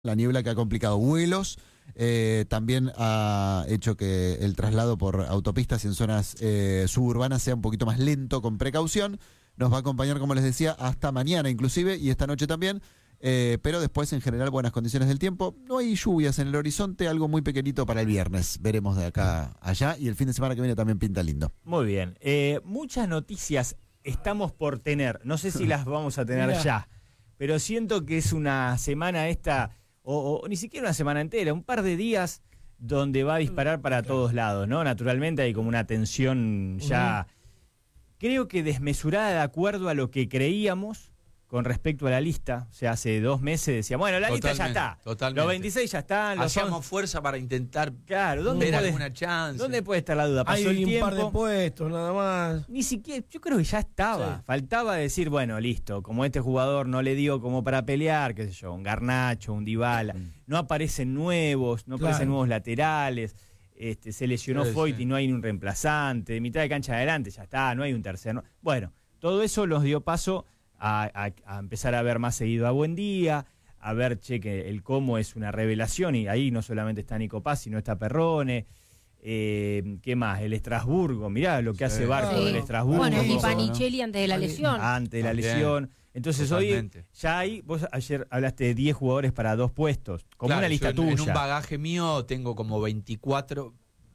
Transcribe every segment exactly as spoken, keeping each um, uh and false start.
La niebla que ha complicado vuelos, eh, también ha hecho que el traslado por autopistas y en zonas eh, suburbanas sea un poquito más lento, con precaución. Nos va a acompañar, como les decía, hasta mañana inclusive, y esta noche también, eh, pero después en general buenas condiciones del tiempo. No hay lluvias en el horizonte, algo muy pequeñito para el viernes. Veremos de acá a allá, y el fin de semana que viene también pinta lindo. Muy bien, eh, muchas noticias estamos por tener, no sé si las vamos a tener ya, pero siento que es una semana esta... O, o ni siquiera una semana entera, un par de días donde va a disparar para todos lados, ¿no? Naturalmente hay como una tensión ya, uh-huh. creo que desmesurada de acuerdo a lo que creíamos con respecto a la lista. O sea, hace dos meses decíamos, bueno, la totalmente, lista ya está. Totalmente. Los veintiséis ya están. Los Hacíamos once... fuerza para intentar claro, ¿dónde ver puede, alguna chance. ¿Dónde puede estar la duda? Pasó Hay el un tiempo, par de puestos, nada más. Ni siquiera, yo creo que ya estaba. Sí. Faltaba decir, bueno, listo, como este jugador no le dio como para pelear, qué sé yo, un Garnacho, un Dybala, mm. no aparecen nuevos, no claro. aparecen nuevos laterales, este, se lesionó sí, Foyt sí. y no hay un reemplazante, de mitad de cancha adelante ya está, no hay un tercero. Bueno, todo eso nos dio paso a, a, a empezar a ver más seguido a Buendía, a ver, che, que el Como es una revelación, y ahí no solamente está Nico Paz, sino está Perrone. Eh, ¿Qué más? El Estrasburgo, mirá lo que sí. hace Barco sí. del Estrasburgo. Bueno, y Panichelli ¿no? antes de la lesión. Antes de la También. lesión. Entonces Totalmente. hoy ya hay, vos ayer hablaste de diez jugadores para dos puestos, como claro, una lista en, tuya. En un bagaje mío tengo como veinticuatro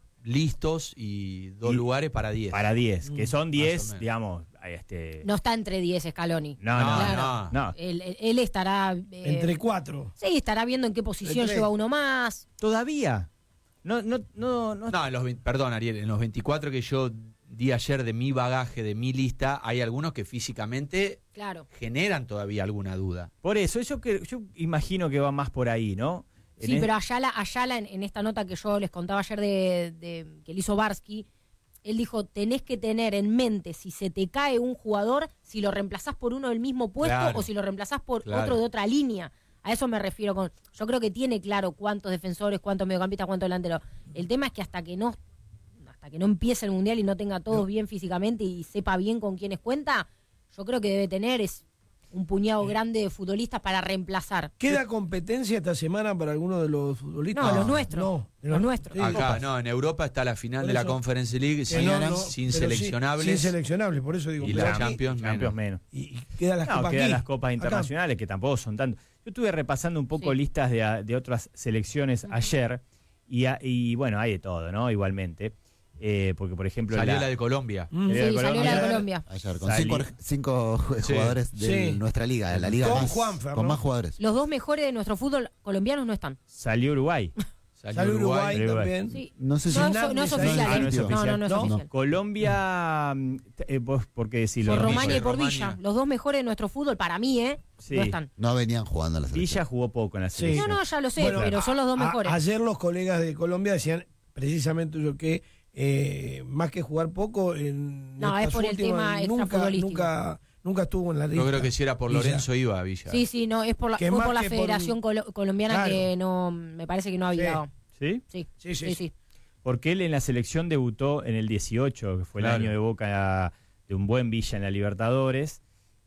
listos y dos y lugares para diez. Para diez, mm. que son diez, digamos... Este... No está entre diez Scaloni. No, no, claro. no. no. Él, él, él estará... Eh, entre cuatro. Sí, estará viendo en qué posición lleva uno más. ¿Todavía? No, no, no, no. No, en los, perdón, Ariel, en los veinticuatro que yo di ayer de mi bagaje, de mi lista, hay algunos que físicamente claro. generan todavía alguna duda. Por eso, yo, que, yo imagino que va más por ahí, ¿no? Sí, en pero Ayala, Ayala en, en esta nota que yo les contaba ayer de, de que le hizo Barsky, él dijo, tenés que tener en mente si se te cae un jugador, si lo reemplazás por uno del mismo puesto claro. o si lo reemplazás por claro. otro de otra línea. A eso me refiero con... Yo creo que tiene claro cuántos defensores, cuántos mediocampistas, cuántos delanteros. El tema es que hasta que no hasta que no empiece el Mundial y no tenga todos no. bien físicamente y sepa bien con quiénes cuenta, yo creo que debe tener es un puñado sí. grande de futbolistas para reemplazar. ¿Queda competencia esta semana para alguno de los futbolistas? No, los nuestros. No, los, los nuestros. Sí, Acá, no, en Europa está la final por de la Conference League sin, no, no, sin seleccionables. Sin, sin seleccionables, por eso digo. Y la Champions, Champions menos. Y, y quedan las no, copas quedan aquí. las copas internacionales, acá. Que tampoco son tanto. Yo estuve repasando un poco sí. listas de, de otras selecciones uh-huh. ayer, y, y bueno, hay de todo, ¿no? Igualmente. Eh, porque, por ejemplo... Salió la, la de Colombia. Mm, sí, de Colombia. Salió la de Colombia. Ayer, con cinco, cinco sí. jugadores de sí. nuestra liga, de la liga con más, Juanfer, con ¿no? más jugadores. Los dos mejores de nuestro fútbol colombianos no están. Salió Uruguay. Salió, Salió Uruguay, Uruguay también. Sí. No sé si no, no, no es oficial. Ah, no es oficial. No, no, no es ¿No? oficial. Colombia, eh, vos, ¿por qué decirlo? Por Romaña y por Romaña. Villa. Los dos mejores de nuestro fútbol, para mí, ¿eh? Sí. No están. No venían jugando a la selección. Villa jugó poco en la selección. Sí. No, no, ya lo sé, bueno, pero son los dos a, mejores. A, ayer los colegas de Colombia decían precisamente yo que eh, más que jugar poco en no, es por el tema nunca, nunca, nunca estuvo en la lista. Yo creo que si era por Villa. Lorenzo iba a Villa. Sí, sí, no, es por la, fue por la Federación por... Col- Colombiana claro. que no, me parece que no había dado. ¿Sí? Sí, sí, sí. sí, sí. Porque él en la selección debutó en el dieciocho, que fue claro. el año de Boca de un buen Villa en la Libertadores,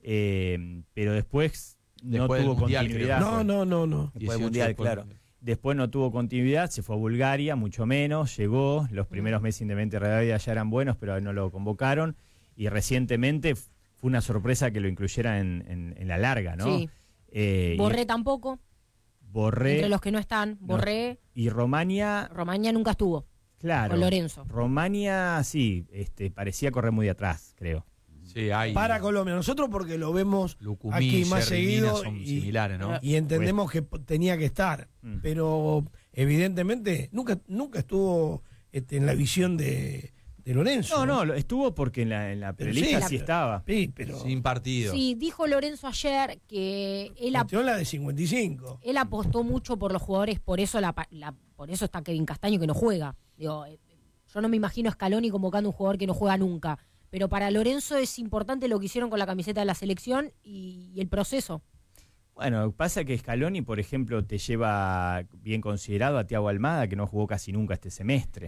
eh, pero después, después no tuvo mundial, continuidad. No, no, no, no. Después del Mundial, claro. Después no tuvo continuidad, se fue a Bulgaria, mucho menos, llegó, los primeros meses Independiente Rivadavia ya eran buenos, pero no lo convocaron, y recientemente fue una sorpresa que lo incluyeran en, en, en la larga, ¿no? Sí. Eh, Borré y, tampoco. Borré. Entre los que no están, Borré. No. Y Romaña. Romaña nunca estuvo. Claro. Con Lorenzo. Romaña, sí, este, parecía correr muy de atrás, creo. Sí, hay. Para Colombia, nosotros porque lo vemos Lucumí, aquí más Sermina seguido son y, similares, ¿no? y entendemos que tenía que estar, mm. pero evidentemente nunca nunca estuvo este, en la visión de, de Lorenzo. No, no, estuvo porque en la, en la prelista sí, sí estaba. Sí, pero sin partido. Sí, dijo Lorenzo ayer que él ap- la de cincuenta y cinco. Él apostó mucho por los jugadores, por eso la, la por eso está Kevin Castaño que no juega. Digo, yo no me imagino a Scaloni convocando a un jugador que no juega nunca. Pero para Lorenzo es importante lo que hicieron con la camiseta de la selección y, y el proceso. Bueno, pasa que Scaloni, por ejemplo, te lleva bien considerado a Thiago Almada, que no jugó casi nunca este semestre.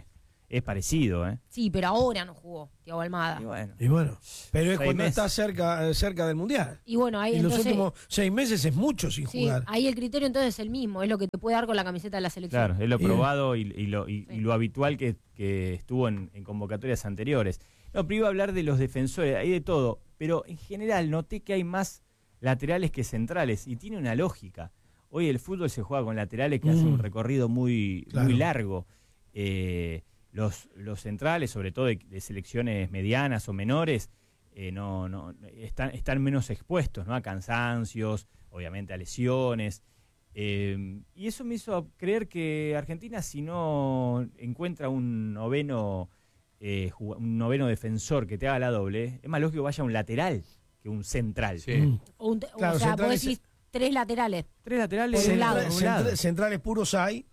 es parecido, ¿eh? Sí, pero ahora no jugó Thiago Almada. Y bueno, Y bueno, pero es Seis cuando meses. está cerca, cerca del Mundial. Y bueno, ahí En los entonces... últimos seis meses es mucho sin Sí, jugar. ahí el criterio entonces es el mismo, es lo que te puede dar con la camiseta de la selección. claro, es lo Bien. probado y, y lo, y, Sí. y lo habitual que, que estuvo en, en convocatorias anteriores. No, pero iba a hablar de los defensores, hay de todo, pero en general noté que hay más laterales que centrales y tiene una lógica. Hoy el fútbol se juega con laterales que Mm. hacen un recorrido muy, Claro. muy largo. Eh, los, los centrales, sobre todo de, de selecciones medianas o menores, eh, no, no, están, están menos expuestos, ¿no? A cansancios, obviamente a lesiones. Eh, y eso me hizo creer que Argentina, si no encuentra un noveno, eh, jug- un noveno defensor que te haga la doble, es más lógico que vaya un lateral que un central. Sí. Mm. O, un te- o Claro, sea, vos centrales- decís tres laterales. Tres laterales Por un de lado. un Centra- lado. centra- centrales puros hay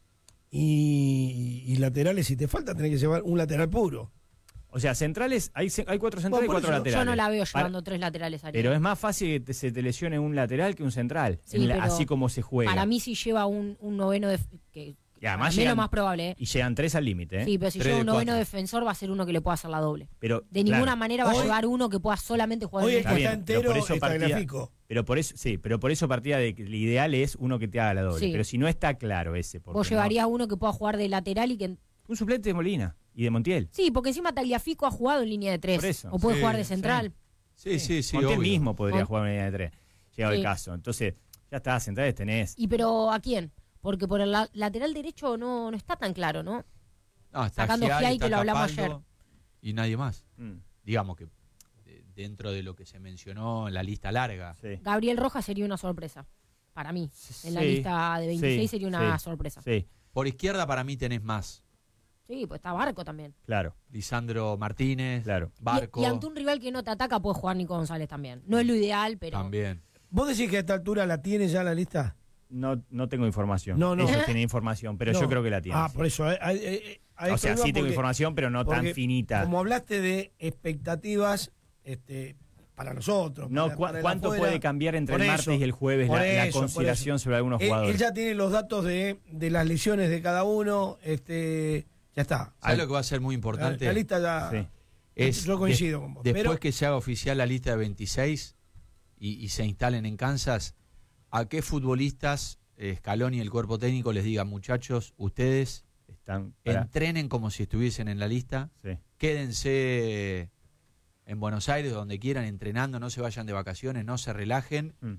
y, y laterales, si te falta, tenés que llevar un lateral puro. O sea, centrales, hay, ce- hay cuatro centrales Bueno, y por cuatro eso Yo laterales. no la veo Para- llevando tres laterales. Ariel. pero es más fácil que te- se te lesione un lateral que un central, Sí, en la- pero así como se juega. Para mí si lleva un, un noveno, def- que Y además para mí es llegan- lo más probable. ¿eh? Y llegan tres al límite, ¿eh? Sí, pero si Tres lleva de un noveno cuatro. defensor va a ser uno que le pueda hacer la doble. Pero, De claro, ninguna manera va Hoy- a llevar uno que pueda solamente jugar Hoy en el que Está está bien, pero entero por eso está partía- gráfico. Pero por eso, sí, pero por eso partía de que el ideal es uno que te haga la doble. Sí. Pero si no está claro ese, porque Vos no- llevarías uno que pueda jugar de lateral y que... un suplente de Molina y de Montiel. Sí, porque encima Tagliafico ha jugado en línea de tres. Por eso. O puede Sí, jugar de sí. central. Sí, sí, sí. Montiel obvio. mismo podría Mon- jugar en línea de tres, llegado Sí. el caso. Entonces, ya está, centrales tenés. ¿Y pero a quién? Porque por el la- lateral derecho no, no está tan claro, ¿no? No, está Sacando Giai, Giai, está que lo hablamos Capaldo y nadie más. Mm, Digamos que de- dentro de lo que se mencionó en la lista larga. sí. Gabriel Rojas sería una sorpresa. Para mí. En la Sí, lista de veintiséis sí, sería una sí, sorpresa. Sí, Por izquierda para mí tenés más. Sí, pues está Barco también. claro, Lisandro Martínez, claro. Barco Y, y ante un rival que no te ataca puede jugar Nico González también. No es lo ideal, pero... también. ¿Vos decís que a esta altura la tiene ya la lista? No, no tengo información. No, no. Ellos tienen información, pero No. yo creo que la tienen. Ah, sí. por eso. eh, eh, eh, a O esto sea, iba sí tengo porque- información, pero no tan porque finita. Como hablaste de expectativas este, para nosotros. No, para- cu- para el ¿cuánto afuera. puede cambiar entre Por el eso, martes y el jueves por la, la eso, por consideración eso. sobre algunos Él, jugadores? él ya tiene los datos de, de las lesiones de cada uno. Este, ya está. ¿Sabes lo que va a ser muy La, importante? la lista ya. Sí. Es yo coincido des- con vos. Después pero, que se haga oficial la lista de veintiséis y, y se instalen en Kansas, ¿a qué futbolistas eh, Scaloni y el cuerpo técnico les digan, muchachos, ustedes Están para- entrenen como si estuviesen en la lista, sí. quédense en Buenos Aires, donde quieran, entrenando, no se vayan de vacaciones, no se relajen, Mm,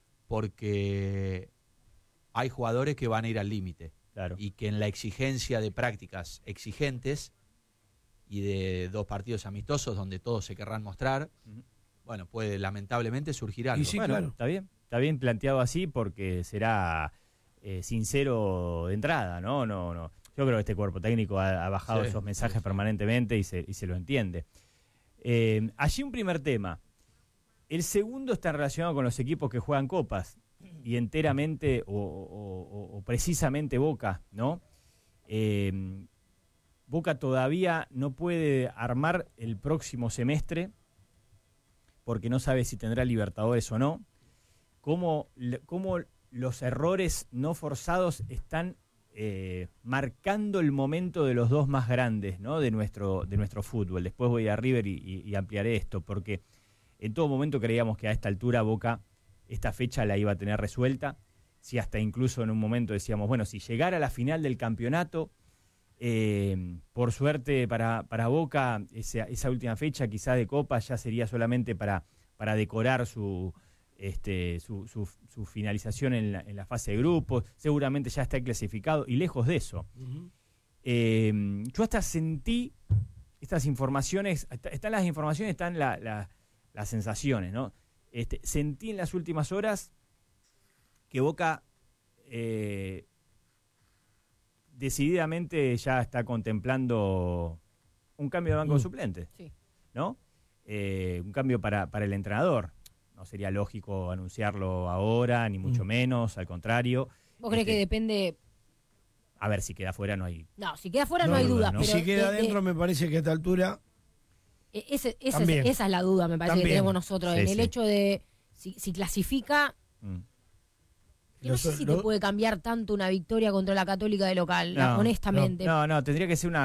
porque hay jugadores que van a ir al límite claro. y que en la exigencia de prácticas exigentes y de dos partidos amistosos donde todos se querrán mostrar, Ujú. bueno, puede lamentablemente surgir algo. Y sí, Bueno, claro. está bien. Está bien planteado así porque será eh, sincero de entrada, ¿no? No, no. Yo creo que este cuerpo técnico ha, ha bajado Sí, esos mensajes sí, sí. permanentemente y se, y se lo entiende. Eh, allí un primer tema. El segundo está relacionado con los equipos que juegan copas y enteramente o, o- o- o precisamente Boca, ¿no? Eh, Boca todavía no puede armar el próximo semestre porque no sabe si tendrá Libertadores o no. Cómo, le- cómo los errores no forzados están eh, marcando el momento de los dos más grandes, ¿no? de, nuestro, de nuestro fútbol. Después voy a River y, y- y ampliaré esto, porque en todo momento creíamos que a esta altura Boca esta fecha la iba a tener resuelta. Si hasta incluso en un momento decíamos, bueno, si llegara a la final del campeonato, eh, por suerte para, para Boca, esa, esa última fecha quizás de Copa ya sería solamente para, para decorar su, este, su, su, su finalización en la, en la fase de grupos, seguramente ya está clasificado y lejos de eso. Ujú. Eh, yo hasta sentí estas informaciones, está- están las informaciones, están la- la- las sensaciones, ¿no? Este, sentí en las últimas horas que Boca eh, decididamente ya está contemplando un cambio de banco Mm. de suplentes, Sí. ¿no? Eh, un cambio para, para el entrenador. No sería lógico anunciarlo ahora, ni mucho Mm. menos, al contrario. ¿Vos crees Este, que depende? A ver, si queda fuera no hay... No, si queda fuera no, No hay hay duda. duda, ¿no? Y Pero si queda de- de- adentro, me parece que a esta altura. e- ese- esa, es, También. esa es la duda, me parece, También. que tenemos nosotros. Sí, en el sí. hecho de si, si clasifica, Mm. que no Los- sé si lo- te puede cambiar tanto una victoria contra la Católica de local, la- No, honestamente. No, no, tendría que ser una,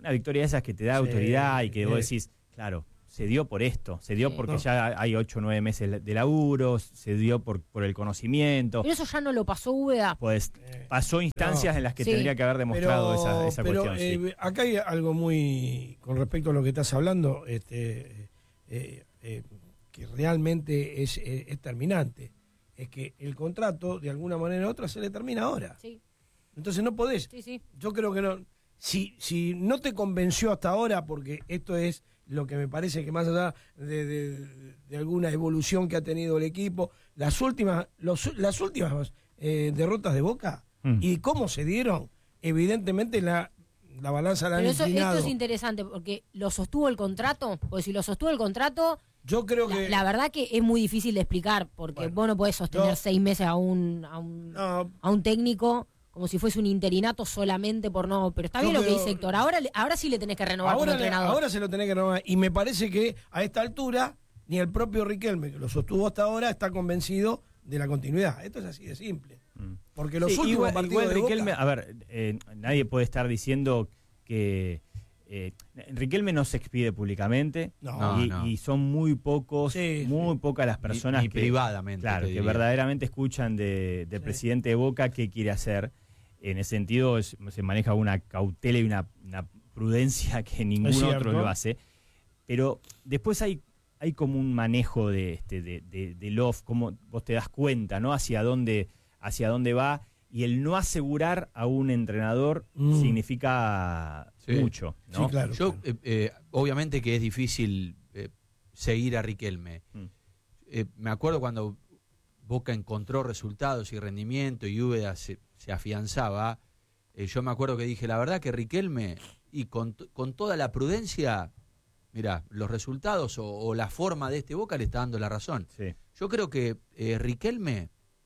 una victoria de esas que te da Sí, autoridad y que vos sí. decís, claro, se dio por esto, se dio Sí. porque No. ya hay ocho o nueve meses de laburo, se dio por, por el conocimiento, Pero eso ya no lo pasó Úbeda. pues Eh, pasó instancias no. en las que Sí. tendría que haber demostrado esa, esa pero, cuestión. sí. eh, acá hay algo muy, con respecto a lo que estás hablando, este, eh, eh, que realmente es, es, es terminante. Es que el contrato, de alguna manera u otra, se le termina ahora. Sí, Entonces no podés. sí, sí. Yo creo que no. Si, si no te convenció hasta ahora, porque esto es lo que me parece que más allá de, de- de alguna evolución que ha tenido el equipo, las últimas, los, las últimas eh, derrotas de Boca Mm. y cómo se dieron, evidentemente la, la balanza la han Pero eso, inclinado. esto es interesante porque lo sostuvo el contrato, porque si lo sostuvo el contrato, Yo creo la, que la verdad que es muy difícil de explicar, porque Bueno, vos no podés sostener yo- seis meses a un, a un, no, a un técnico como si fuese un interinato solamente por no. Pero está Yo bien lo que creo- dice Héctor. Ahora, le- ahora sí le tenés que renovar ahora, como le- entrenador. ahora se lo tenés que renovar. Y me parece que a esta altura, ni el propio Riquelme, que lo sostuvo hasta ahora, está convencido de la continuidad. Esto es así de simple. Mm. Porque los Sí, últimos igual, partidos igual de Riquelme, Boca, a ver, eh, nadie puede estar diciendo que eh, Riquelme no se expide públicamente No. No, y, no. y son muy pocos, Sí, muy sí. pocas las personas Ni- ni que privadamente, claro, te que diría. verdaderamente escuchan de- del Sí. presidente de Boca qué quiere hacer. En ese sentido es- se maneja una cautela y una, una prudencia que ningún cierto. otro lo hace. Pero después hay hay como un manejo de este de, de, de Love, como vos te das cuenta, ¿no? Hacia dónde hacia dónde va, y el no asegurar a un entrenador Mm. significa Sí. mucho, ¿no? Sí, claro. Yo, claro. eh, eh, obviamente que es difícil eh, seguir a Riquelme. Mm. Eh, me acuerdo cuando Boca encontró resultados y rendimiento y Úbeda se, se afianzaba. eh, yo me acuerdo que dije, la verdad que Riquelme, y con, t- con toda la prudencia, mira, los resultados o, o la forma de este Boca le está dando la razón. Sí. Yo creo que eh, Riquelme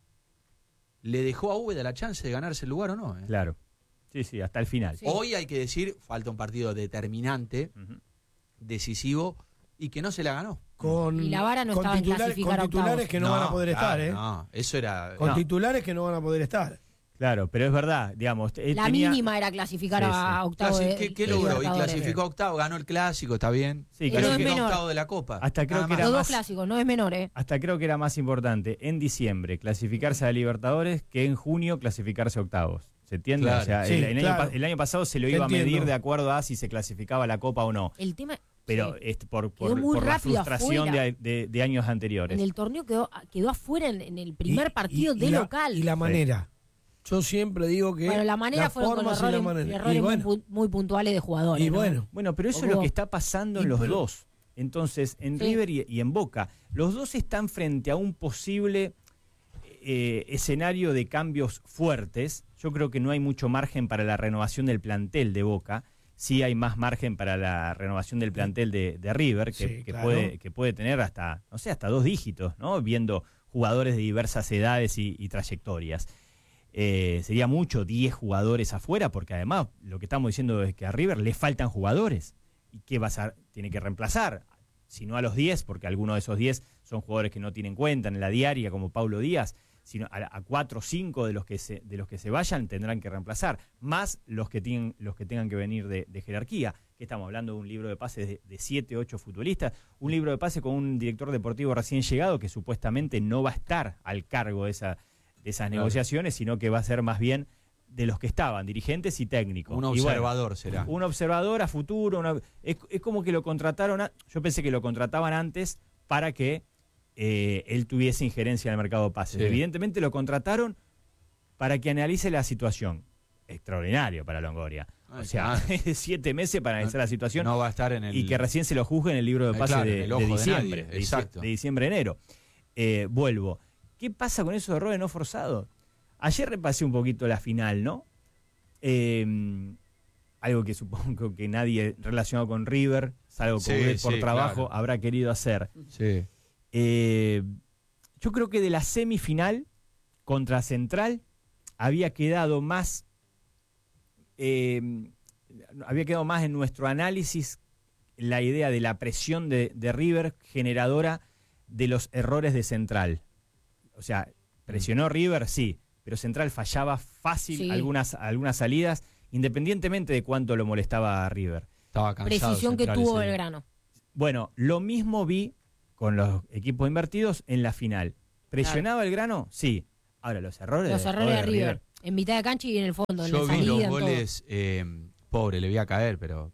le dejó a Úbeda la chance de ganarse el lugar o no. ¿eh? Claro. Sí, sí, hasta el final. Sí. Hoy hay que decir, falta un partido determinante, Ujú. decisivo, y que no se la ganó. Con, Y la vara no con estaba en titulares, clasificar a con titulares octavos. que no, van a poder claro, estar, ¿eh? No, eso era... Con No. titulares que no van a poder estar. Claro, pero es verdad, digamos. él La tenía- mínima era clasificar Sí, a sí. octavos Clasi- de, ¿Qué, qué de logró? Y Libertadores. clasificó a octavo, ganó el clásico, está bien. Sí, Y creo no es que- menor. octavo de la Copa. Hasta creo Nada que más. era Los dos más- clásicos, no es menor, ¿eh? Hasta creo que era más importante en diciembre clasificarse a Libertadores que en junio clasificarse a octavos. ¿Se entiende? Claro. O sea, Sí, el, el claro. año, pa- el año pasado se lo Te iba a medir entiendo. de acuerdo a si se clasificaba a la Copa o no. El tema. Pero sí. este, por, Quedó por, muy por la rápido frustración afuera. de, de- de años anteriores. En el torneo quedó, quedó afuera en, en el primer Y- partido y- de y la- local. Y la manera. Yo siempre digo que. bueno, la manera las fueron con formas y la errores, manera. errores Y muy, bueno, pu- muy puntuales de jugadores. y ¿no? bueno. Bueno, pero eso es Hubo- lo que está pasando en Y los pero- dos. Entonces, en Sí. River y, y en Boca, los dos están frente a un posible eh, escenario de cambios fuertes. Yo creo que no hay mucho margen para la renovación del plantel de Boca. Sí hay más margen para la renovación del plantel de, de River, que, Sí, que claro. puede, que puede tener hasta, no sé, hasta dos dígitos, ¿no? Viendo jugadores de diversas edades y, y trayectorias. Eh, sería mucho diez jugadores afuera, porque además lo que estamos diciendo es que a River le faltan jugadores. ¿Y qué vas a tiene que reemplazar? Si no a los diez, porque algunos de esos diez son jugadores que no tienen cuenta en la diaria, como Paulo Díaz, sino a, a cuatro o cinco de los que se, de los que se vayan tendrán que reemplazar, más los que tienen, los que tengan que venir de, de jerarquía. Que estamos hablando de un libro de pases de, de siete, ocho futbolistas, un libro de pases con un director deportivo recién llegado que supuestamente no va a estar al cargo de, esa, de esas Claro. negociaciones, sino que va a ser más bien de los que estaban, dirigentes y técnicos. Un Y bueno, observador será. un observador a futuro. una- es, es como que lo contrataron. a- yo pensé que lo contrataban antes para que eh, él tuviese injerencia en el mercado de pases. Sí. Evidentemente lo contrataron para que analice la situación. Extraordinario para Longoria. Ay, O sea, claro. siete meses para analizar la situación No va a estar en el... y que recién se lo juzgue en el libro de Eh, pases claro, en de, el de ojo de diciembre. nadie, de dicie- exacto. de diciembre-enero. Eh, vuelvo. ¿Qué pasa con esos errores no forzados? Ayer repasé un poquito la final, ¿no? Eh, algo que supongo que nadie relacionado con River, salvo Sí, Coudet por sí, trabajo, claro. habrá querido hacer. Sí. Eh, yo creo que de la semifinal contra Central había quedado más, eh, había quedado más en nuestro análisis la idea de la presión de, de River generadora de los errores de Central. O sea, presionó River, sí, pero Central fallaba fácil Sí. algunas, algunas salidas independientemente de cuánto lo molestaba a River. Estaba cansado. Precisión que Central tuvo ese día. Belgrano. Bueno, lo mismo vi con los equipos invertidos en la final. ¿Presionaba el grano? Sí. Ahora, los errores, Los errores de River. En mitad de cancha y en el fondo, en Yo la vi salida, los en todo. goles, eh, pobre, le voy a caer, pero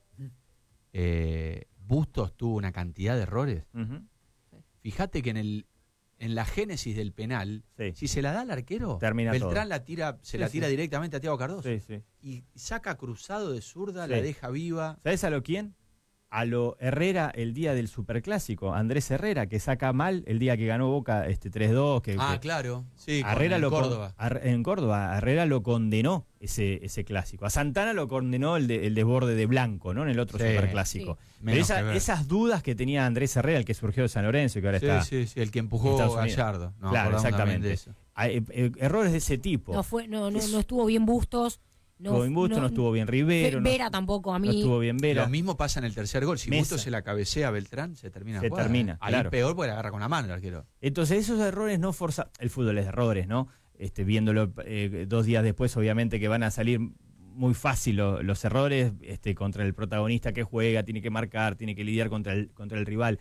eh, Bustos tuvo una cantidad de errores. Ujú. Fíjate que en el en la génesis del penal, Sí. si se la da al arquero, Termina Beltrán todo. la tira, se Sí, la tira sí. directamente a Thiago Cardoso. Sí, sí. Y saca cruzado de zurda, Sí. la deja viva. ¿Sabes a lo quién? A lo Herrera el día del Superclásico. Andrés Herrera, que saca mal el día que ganó Boca este tres dos. Que, Ah, que- claro. Sí, con Herrera el lo con- Córdoba. Ar- en Córdoba, Herrera lo condenó ese, ese clásico. A Santana lo condenó el, de- el desborde de Blanco, ¿no? En el otro Sí. Superclásico. Pero Menos esa- que ver. esas dudas que tenía Andrés Herrera, el que surgió de San Lorenzo y que ahora Sí, está. sí, sí, el que en empujó Estados Unidos. Gallardo. Nos Claro, acordamos también exactamente. de eso. Ah, eh, eh, errores de ese tipo. No, fue, no, no, no estuvo bien Bustos. No, estuvo bien Busto, no, estuvo bien Fe- Rivero. no- Vera tampoco, a mí. no estuvo bien Vera. Lo mismo pasa en el tercer gol. Si Mesa. Bustos se la cabecea a Beltrán, se termina Se la jugada, termina, ¿eh? Ahí claro. peor porque la agarra con la mano el arquero. Entonces esos errores no forza, el fútbol es de errores, ¿no? Este, viéndolo eh, dos días después, obviamente que van a salir muy fácil lo- los errores este, contra el protagonista que juega, tiene que marcar, tiene que lidiar contra el, contra el rival.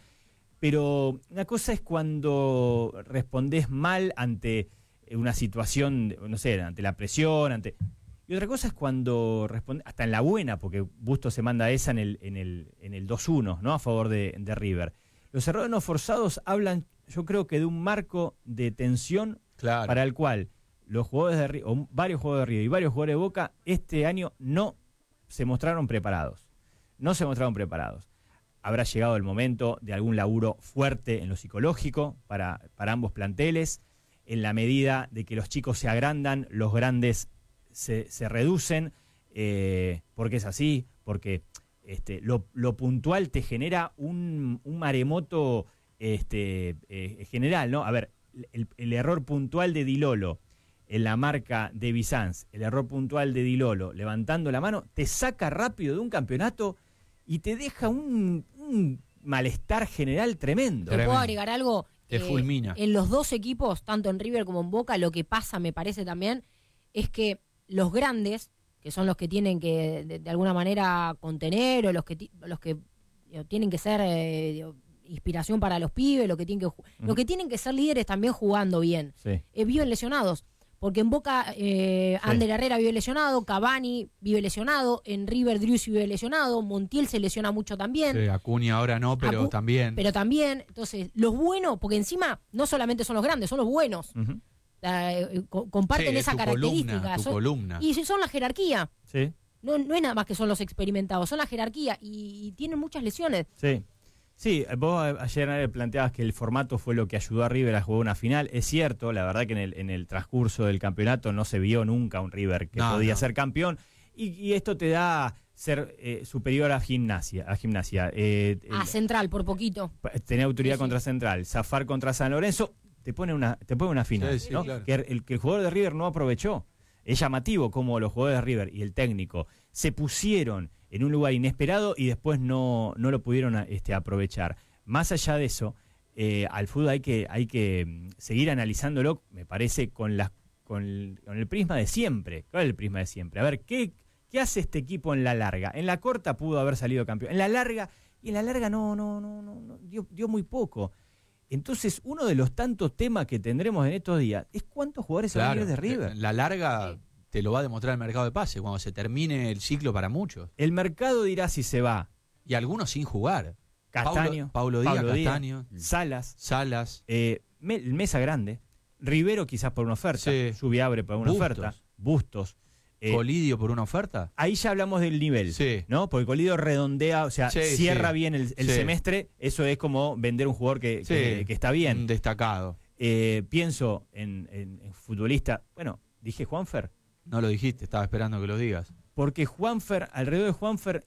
Pero una cosa es cuando respondés mal ante una situación, no sé, ante la presión, ante... Y otra cosa es cuando responde, hasta en la buena, porque Bustos se manda esa en el, en el, en el dos uno, ¿no? A favor de, de River. Los errores no forzados hablan, yo creo que de un marco de tensión Claro. para el cual los jugadores de River, o varios jugadores de River y varios jugadores de Boca, este año no se mostraron preparados. No se mostraron preparados. Habrá llegado el momento de algún laburo fuerte en lo psicológico para, para ambos planteles, en la medida de que los chicos se agrandan, los grandes se, se reducen, eh, porque es así, porque este, lo, lo puntual te genera un, un maremoto este, eh, general, ¿no? A ver, el, el error puntual de Di Lolo en la marca de Bizanz, el error puntual de Di Lolo levantando la mano, te saca rápido de un campeonato y te deja un, un malestar general tremendo. ¿Te puedo Tremendo. agregar algo? Te Eh, fulmina. En los dos equipos, tanto en River como en Boca, lo que pasa, me parece también, es que los grandes, que son los que tienen que de, de alguna manera contener, o los que ti- los que digo, tienen que ser eh, digo, inspiración para los pibes, los que tienen que ju- Ujú. los que tienen que ser líderes también jugando bien, Sí. eh, viven lesionados. Porque en Boca, eh, Sí. Ander Herrera vive lesionado, Cavani vive lesionado, en River Driussi vive lesionado, Montiel se lesiona mucho también. Sí, Acuña ahora no, pero Acu- también. Pero también, entonces, los buenos, porque encima no solamente son los grandes, son los buenos. Ujú. Eh, eh, co- comparten Sí, esa tu característica. columna, tu son- columna. y son la jerarquía. Sí. No, no es nada más que son los experimentados, son la jerarquía y, y tienen muchas lesiones. Sí. Sí, vos a- ayer eh, planteabas que el formato fue lo que ayudó a River a jugar una final. Es cierto, la verdad que en el, en el transcurso del campeonato no se vio nunca un River que No, podía no. ser campeón. Y, y esto te da ser eh, superior a Gimnasia. A gimnasia. Eh, A el- Central, por poquito. pa- tener autoridad Sí, sí. contra Central, zafar contra San Lorenzo, te pone una, te pone una final. Sí, sí, ¿no? claro. que, el, que el jugador de River no aprovechó. Es llamativo como los jugadores de River y el técnico se pusieron en un lugar inesperado y después no, no lo pudieron este, aprovechar. Más allá de eso, eh, al fútbol hay que, hay que mm, seguir analizándolo, me parece, con, las, con, el, con el prisma de siempre. ¿Cuál es el prisma de siempre? A ver, ¿qué, ¿qué hace este equipo en la larga? En la corta pudo haber salido campeón. En la larga, y en la larga no, no, no, no, no dio, dio muy poco. Entonces, uno de los tantos temas que tendremos en estos días es cuántos jugadores se van a ir de River. La larga te lo va a demostrar el mercado de pases cuando se termine el ciclo para muchos. El mercado dirá si se va Y algunos sin jugar. Castaño, Paulo, Paulo Díaz, Pablo Díaz, Castaño, Salas, Salas. eh, Me- Mesa Grande, Rivero quizás por una oferta, Sí. Lluvia Abre por una Bustos. oferta, Bustos. eh, Colidio por una oferta. ahí ya hablamos del nivel, Sí. ¿no? Porque Colidio redondea, o sea, Sí, cierra sí. bien el, el Sí. semestre, eso es como vender un jugador que, Sí. que- que está bien. Un destacado. Eh, pienso en, en, en futbolista, bueno, dije Juanfer, No lo dijiste, estaba esperando que lo digas. porque Juanfer, alrededor de Juanfer,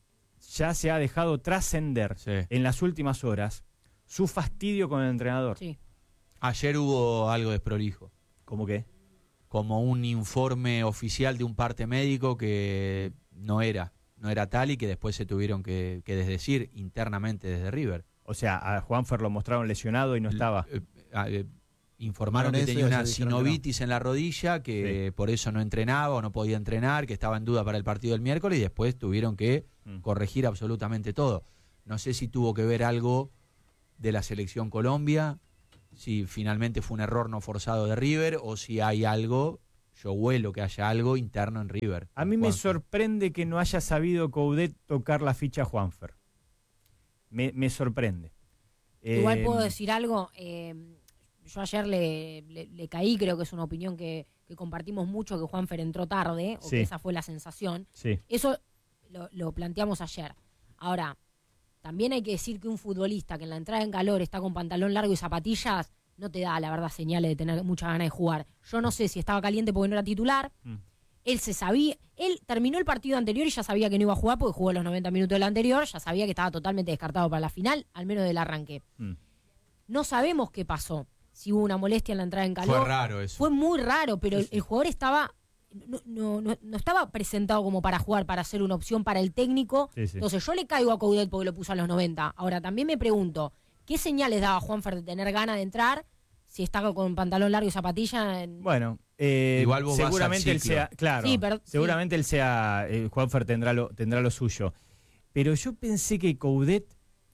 ya se ha dejado trascender Sí. en las últimas horas su fastidio con el entrenador. Sí. Ayer hubo algo desprolijo. ¿Cómo que? Como un informe oficial de un parte médico que no era, no era tal y que después se tuvieron que, que desdecir internamente desde River. O sea, a Juanfer lo mostraron lesionado y no estaba. Eh, eh, informaron Bueno, que eso tenía ya una dijeron que no. sinovitis en la rodilla, que Sí. por eso no entrenaba o no podía entrenar, que estaba en duda para el partido del miércoles y después tuvieron que Mm. corregir absolutamente todo. No sé si tuvo que ver algo de la selección Colombia, si finalmente fue un error no forzado de River o si hay algo, yo huelo que haya algo interno en River. A mí me Juanfer. sorprende que no haya sabido Coudet tocar la ficha a Juanfer. Me, me sorprende. Igual Eh, puedo decir algo. eh, yo ayer le, le- le caí, creo que es una opinión que, que compartimos mucho, que Juanfer entró tarde, o Sí. que esa fue la sensación. Sí. Eso lo, lo planteamos ayer. Ahora, también hay que decir que un futbolista que en la entrada en calor está con pantalón largo y zapatillas, no te da, la verdad, señales de tener mucha ganas de jugar. Yo no sé si estaba caliente porque no era titular. Mm. Él se sabía, él terminó el partido anterior y ya sabía que no iba a jugar porque jugó los noventa minutos del anterior, ya sabía que estaba totalmente descartado para la final, al menos del arranque. Mm. No sabemos qué pasó, si hubo una molestia en la entrada en calor. Fue raro eso. Fue muy raro, pero el, el jugador estaba no, no, no, no estaba presentado como para jugar, para ser una opción para el técnico. Sí, sí. Entonces yo le caigo a Coudet porque lo puso a los noventa. Ahora también me pregunto, ¿qué señales daba Juanfer de tener ganas de entrar si está con pantalón largo y zapatilla? En... Bueno, eh, Igual vos vas al seguramente él ciclo. sea, claro, Sí, pero- seguramente él sea, eh, Juanfer tendrá lo, tendrá lo suyo. Pero yo pensé que Coudet,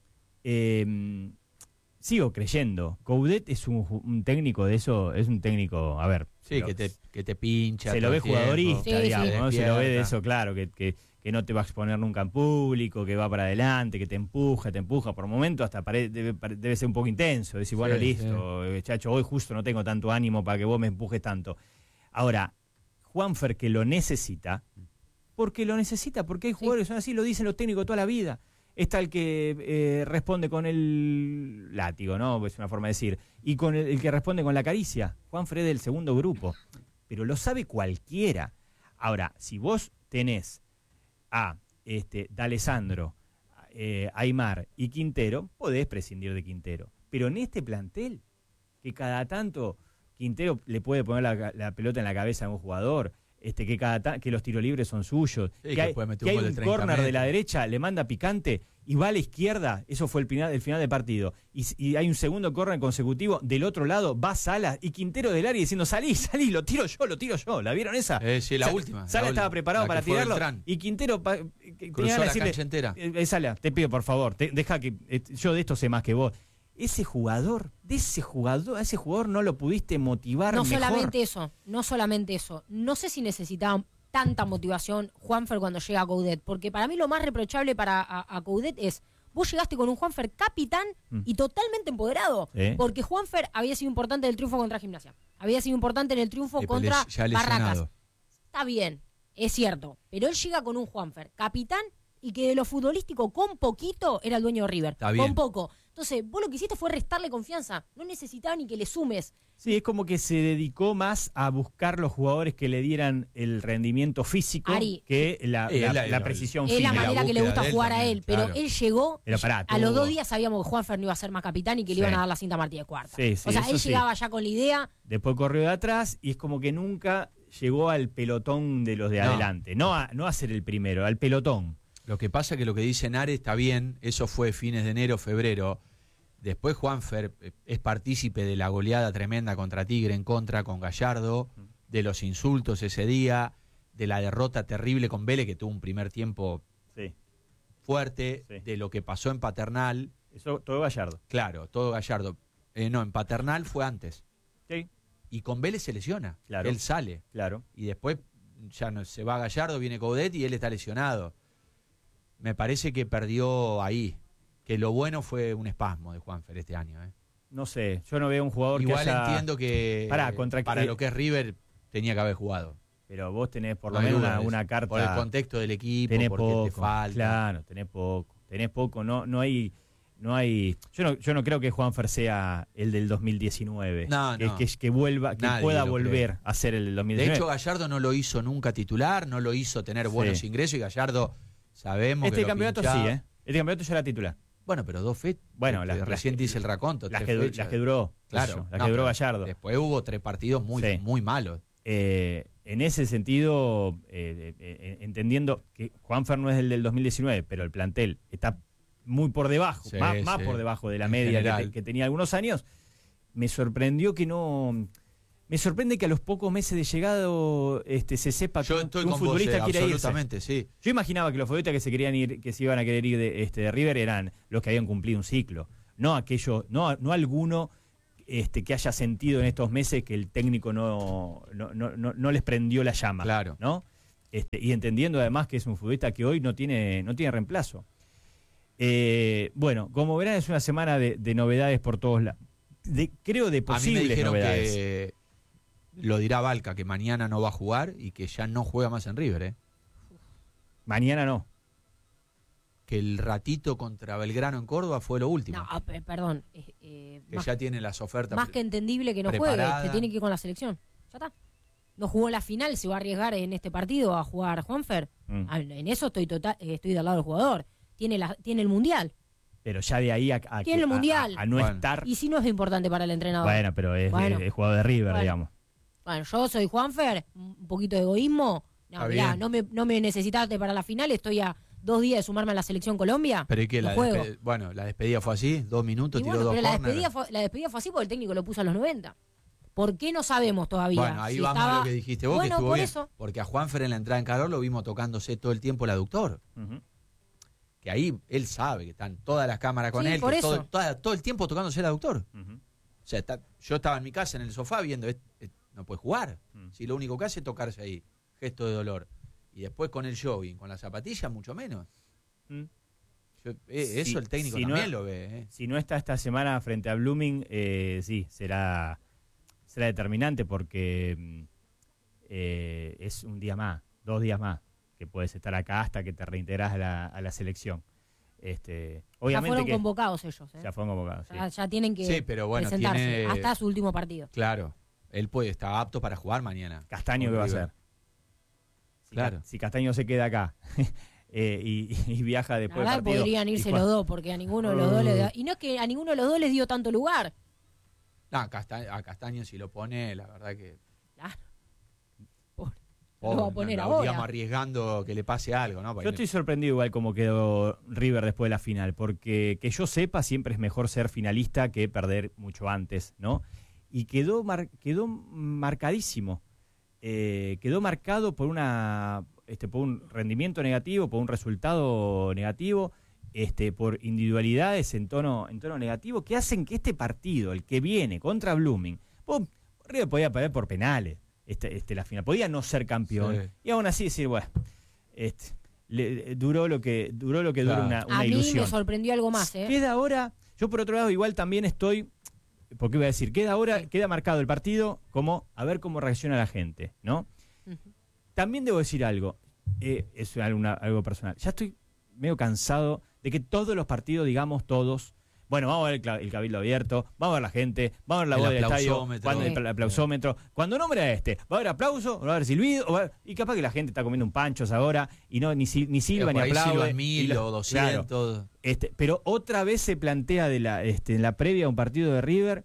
eh, sigo creyendo, Coudet es un, ju- un técnico de eso, es un técnico, a ver, Sí, lo- que te, que te pincha. se lo todo ve el tiempo. jugadorista, Sí, sí. digamos, ¿no? Se lo ve de Despierta. eso, claro, que, que, que no te va a exponer nunca en público, que va para adelante, que te empuja, te empuja. Por momentos hasta pare- debe, pare- debe ser un poco intenso, decir, bueno, Sí, listo, eh, chacho, hoy justo no tengo tanto ánimo para que vos me empujes tanto. Ahora, Juanfer que lo necesita, porque lo necesita, porque hay jugadores que son así, lo dicen los técnicos toda la vida. Está el que eh, responde con el látigo, ¿no? Es una forma de decir. Y con el, el que responde con la caricia. Juanfer es del segundo grupo. Pero lo sabe cualquiera. Ahora, si vos tenés a este, D'Alessandro, eh, Aymar y Quintero, podés prescindir de Quintero. Pero en este plantel, que cada tanto Quintero le puede poner la, la pelota en la cabeza a un jugador, este, que cada ta- que los tiros libres son suyos, Sí, que, que hay, puede meter que un hay gol de un treinta córner de la metros. derecha, le manda picante y va a la izquierda, eso fue el final, el final del partido, y, s- y hay un segundo córner consecutivo, del otro lado va Salas y Quintero del área diciendo, salí, salí, lo tiro yo, lo tiro yo, ¿la vieron esa? Eh, sí, la Sa- última. Sala la estaba última, preparado la para que fue tirarlo Beltrán. y Quintero pa- eh, que tenía Cruzó ganas la de decirle, cancha entera. eh, eh, Sala, te pido por favor, te- deja que eh, yo de esto sé más que vos. Ese jugador, de ese jugador, a ese jugador no lo pudiste motivar No mejor. solamente eso, no solamente eso. No sé si necesitaban tanta motivación Juanfer cuando llega a Coudet, porque para mí lo más reprochable para a, a Coudet es, vos llegaste con un Juanfer capitán Mm. y totalmente empoderado, Sí. porque Juanfer había sido importante en el triunfo contra Gimnasia, había sido importante en el triunfo Eh, pero contra les- ya Barracas. lesionado. Está bien, es cierto, pero él llega con un Juanfer capitán y que de lo futbolístico con poquito era el dueño de River, Está bien. con poco. Entonces, vos lo que hiciste fue restarle confianza, no necesitaba ni que le sumes. Sí, es como que se dedicó más a buscar los jugadores que le dieran el rendimiento físico Ari, que la, Eh, la- la- la la- precisión Es la física. manera que le búsqueda gusta de él jugar a también, él, pero claro. él llegó, Pero pará, a los tuvo- dos días sabíamos que Juanfer no iba a ser más capitán y que le Sí. iban a dar la cinta a Martí de cuarta. Sí, sí, o sea, eso él sí. llegaba ya con la idea, Después corrió de atrás y es como que nunca llegó al pelotón de los de No. adelante. No a, no a ser el primero, al pelotón. Lo que pasa es que lo que dice Nare está bien, eso fue fines de enero, febrero. Después Juanfer eh, es partícipe de la goleada tremenda contra Tigre en contra con Gallardo, de los insultos ese día, de la derrota terrible con Vélez, que tuvo un primer tiempo Sí, fuerte, Sí. de lo que pasó en Paternal. eso todo Gallardo. Claro, todo Gallardo. Eh, no, en Paternal fue antes. Sí, Y con Vélez se lesiona. Claro. Él sale. claro. Y después ya no, se va Gallardo, viene Coudet y él está lesionado. Me parece que perdió ahí. Que lo bueno fue un espasmo de Juanfer este año. ¿eh? No sé, yo no veo un jugador Igual que haya... entiendo que Pará, contra- para eh, lo que es River tenía que haber jugado. Pero vos tenés por No lo hay menos duda una, de eso. una carta... Por el contexto del equipo, tenés porque poco, te falta. claro, tenés poco, tenés poco, no, no hay, no hay, yo no, yo no creo que Juanfer sea el del dos mil diecinueve, No, que, no. que, que vuelva, que Nadie pueda lo volver cree. a ser el del dos mil De diecinueve. hecho, Gallardo no lo hizo nunca titular, no lo hizo tener buenos Sí. ingresos y Gallardo sabemos este que lo campeonato pinchaba. sí, ¿eh? Este campeonato ya era titular. Bueno, pero dos fechas. Bueno, las- recién las- dice el raconto. Las tres que, du- fechas. las que duró, Claro, eso, las no, que duró pero Gallardo. Después hubo tres partidos muy, Sí. muy malos. Eh, en ese sentido, eh, eh, eh, entendiendo que Juanfer no es el del dos mil diecinueve, pero el plantel está muy por debajo, Sí, más, más sí. por debajo de la En media que, general. te- que tenía algunos años, me sorprendió que no... Me sorprende que a los pocos meses de llegado este, se sepa Yo que, estoy que un con vos, futbolista eh, quiere irse. absolutamente, sí. Yo imaginaba que los futbolistas que se querían ir, que se iban a querer ir de, este, de River eran los que habían cumplido un ciclo. No aquellos, no, no alguno este, que haya sentido en estos meses que el técnico no, no, no, no, no les prendió la llama. Claro. ¿No? Este, y entendiendo además que es un futbolista que hoy no tiene, no tiene reemplazo. Eh, bueno, como verán, es una semana de, de novedades por todos lados. De, creo de A mí me posibles dijeron novedades. que lo dirá Balca, que mañana no va a jugar y que ya no juega más en River, ¿eh? Mañana no. Que el ratito contra Belgrano en Córdoba fue lo último. No, ah, pe- perdón. eh, eh, que más, ya tiene las ofertas. más que entendible que no preparada. juegue, que tiene que ir con la selección. Ya está. No jugó la final, se va a arriesgar en este partido a jugar Juanfer. Mm. Ah, En eso estoy total, eh, estoy del lado del jugador. Tiene, la, tiene el mundial. Pero ya de ahí a, a, Tiene que- el a- Mundial. a- a no Bueno. estar. Y si no es importante para el entrenador. Bueno, pero es, Bueno. es- es jugador de River, Bueno. digamos. Bueno, yo soy Juanfer, un poquito de egoísmo. No, Está mirá, bien. no me, no me necesitaste para la final, estoy a dos días de sumarme a la selección Colombia. Pero ¿y qué? No La juego. despe- bueno, la despedida fue así, dos minutos, Y tiró bueno, dos pero la córner. despedida, fue, la despedida fue así porque el técnico lo puso a los noventa. ¿Por qué no sabemos todavía? Bueno, ahí Si vamos estaba- a lo que dijiste vos, Bueno, que estuvo por bien. eso. Porque a Juanfer en la entrada en calor lo vimos tocándose todo el tiempo el aductor. Ujú. Que ahí él sabe que están todas las cámaras con Sí, él, por que todo, eso. toda- todo el tiempo tocándose el aductor. Ujú. O sea, está- yo estaba en mi casa en el sofá viendo, "Est- est- no puede jugar. Mm. Si lo único que hace es tocarse ahí, gesto de dolor. Y después con el jogging, con las zapatillas, mucho menos. Mm. Yo- eh, Si- eso el técnico si no- también lo ve. eh. Si no está esta semana frente a Blooming, eh, sí, será, será determinante porque mm, eh, es un día más, dos días más, que puedes estar acá hasta que te reintegras a la, a la selección. Este, Ya obviamente fueron que convocados ellos. ¿eh? ya fueron convocados. sí. Ya, ya tienen que Sí, pero bueno, presentarse tiene- hasta su último partido. Claro, él puede estar apto para jugar mañana. Castaño, Con ¿qué va a River. hacer? Si Claro. Ca- Si Castaño se queda acá eh, y, y viaja La después del verdad que partido. podrían y irse cua- los dos, porque a ninguno de los dos les da. Y no es que a ninguno de los dos les dio tanto lugar. No, Casta- a Castaño si lo pone, la verdad que... Claro. Pobre. pobre, Lo va a poner no, ahora. Digamos, arriesgando que le pase algo, ¿no? Porque Yo estoy sorprendido igual como quedó River después de la final, porque que yo sepa siempre es mejor ser finalista que perder mucho antes, ¿no? Y quedó, mar- quedó marcadísimo, eh, quedó marcado por una este, por un rendimiento negativo, por un resultado negativo, este, por individualidades en tono, en tono negativo, que hacen que este partido, el que viene contra Blooming, vos, River podía perder por penales. Este, este, la final. Podía no ser campeón. Sí. Y aún así decir, bueno, este, le- duró lo que duró lo que dura Claro. una, una A mí ilusión. me sorprendió algo más, ¿eh? Queda ahora, yo por otro lado igual también estoy, porque voy a decir, queda ahora, queda marcado el partido como a ver cómo reacciona la gente, ¿no? Ujú. También debo decir algo, eh, es alguna- algo personal. Ya estoy medio cansado de que todos los partidos, digamos todos, bueno, vamos a ver el, cla- el cabildo abierto, vamos a ver la gente, vamos a ver la El voz del estadio, aplausómetro. cuando el Sí. pl- aplausómetro. Cuando nombre a este, va a haber aplauso, va a haber silbido, va a haber- y capaz que la gente está comiendo un panchos ahora y no ni, sil- ni silba por ni ahí aplaude. silban y mil lo- o claro. doscientos. Este, pero otra vez se plantea de la, este, en la previa a un partido de River,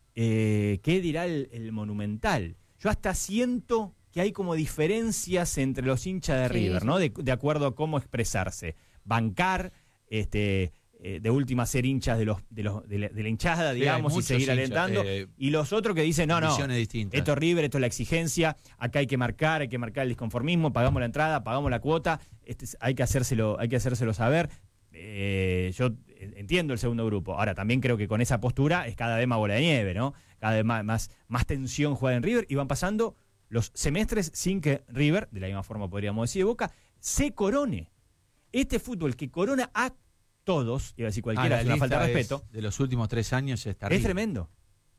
eh, ¿qué dirá el, el Monumental? Yo hasta siento que hay como diferencias entre los hinchas de Sí, River, sí. ¿no? De, de acuerdo a cómo expresarse. Bancar, este, eh, de última ser hinchas de los, de los, de la, de la hinchada, Sí, digamos, hay y muchos seguir hinchas, alentando. eh, y los otros que dicen, no, no, visiones distintas. esto es River, esto es la exigencia, acá hay que marcar, hay que marcar el disconformismo, pagamos la entrada, pagamos la cuota, este, es- hay que hacérselo, hay que hacérselo saber. Eh, yo entiendo el segundo grupo. Ahora, también creo que con esa postura es cada vez más bola de nieve, ¿no? Cada vez más, más, más tensión juega en River y van pasando los semestres sin que River, de la misma forma podríamos decir de Boca, se corone. Este fútbol que corona a todos, iba a decir Ah, cualquiera, la es una falta de lista es- respeto, de los últimos tres años es terrible. es tremendo.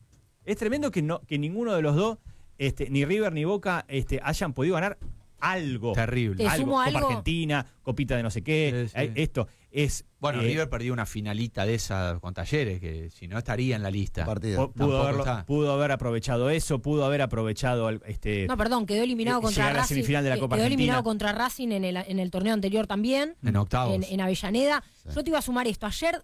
Es tremendo que no que ninguno de los dos, este, ni River ni Boca, este, hayan podido ganar algo. Terrible. Te Algo. sumo Copa algo. Argentina, copita de no sé qué. Sí, sí. eh, Esto es. Bueno, eh, River perdió una finalita de esa con Talleres, que si no estaría en la lista. Partido. pu- tampoco pudo, haberlo- está. pudo haber aprovechado eso, pudo haber aprovechado al- este. No, perdón, quedó eliminado eh, contra llegar a la Racing. semifinal de la eh, Copa quedó Argentina. eliminado contra Racing en el, en el torneo anterior también, En octavos. en, en Avellaneda. Sí. Yo te iba a sumar esto. Ayer,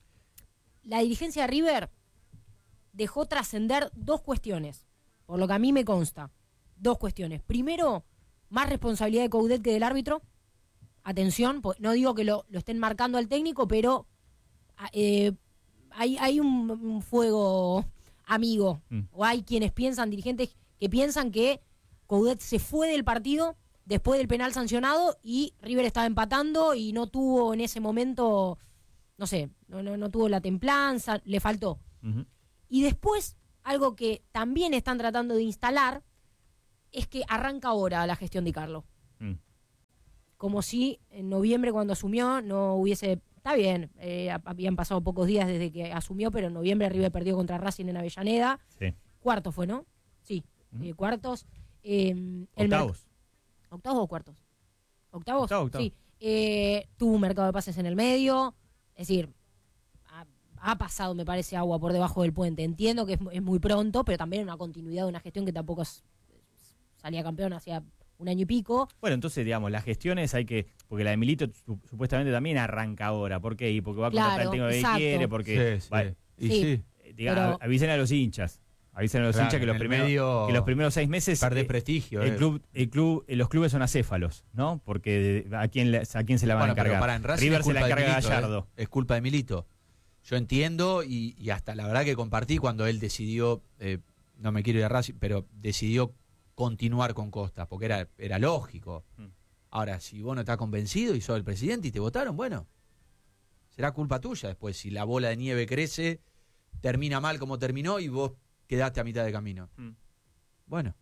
la dirigencia de River dejó trascender dos cuestiones, por lo que a mí me consta. Dos cuestiones. Primero, más responsabilidad de Coudet que del árbitro. Atención, po- no digo que lo, lo estén marcando al técnico, pero ah, eh, hay, hay un, un fuego amigo. Mm. O hay quienes piensan, dirigentes que piensan que Coudet se fue del partido después del penal sancionado y River estaba empatando y no tuvo en ese momento, no sé, no, no, no tuvo la templanza, le faltó. Uh-huh. Y después, algo que también están tratando de instalar es que arranca ahora la gestión de Carlos. Mm. Como si en noviembre, cuando asumió, no hubiese... Está bien, eh, habían pasado pocos días desde que asumió, pero en noviembre River perdió contra Racing en Avellaneda. Sí. Cuartos fue, ¿no? Sí, Mm. eh, cuartos. Eh, el Octavos. mer- ¿Octavos o cuartos? ¿Octavos? Octavo, octavo. Sí. Eh, tuvo un mercado de pases en el medio. Es decir, ha, ha pasado, me parece, agua por debajo del puente. Entiendo que es, mu- es muy pronto, pero también una continuidad de una gestión que tampoco es- salía campeón hacía un año y pico. Bueno, entonces, digamos, las gestiones hay que... Porque la de Milito su- supuestamente también arranca ahora. ¿Por qué? Y porque va a contratar Claro, el técnico que exacto. quiere, porque... Sí, sí. va- Y Sí. sí. eh, diga, Pero- avisen a los hinchas. Avisen a los Claro, hinchas que en los, el primeros, medio que los primeros seis meses... Perde eh, prestigio. el eh. club, el club, eh, los clubes son acéfalos, ¿no? Porque de- ¿a quién, le- a quién se la van Bueno, a pero encargar? pará, en Racing River es se la culpa de encarga a Milito, Gallardo. eh. Es culpa de Milito. Yo entiendo y, y hasta la verdad que compartí cuando él decidió, eh, no me quiero ir a Racing, pero decidió continuar con Costa, porque era, era lógico. Mm. Ahora, si vos no estás convencido y sos el presidente y te votaron, bueno, será culpa tuya después. Si la bola de nieve crece, termina mal como terminó y vos quedaste a mitad de camino. Mm. Bueno,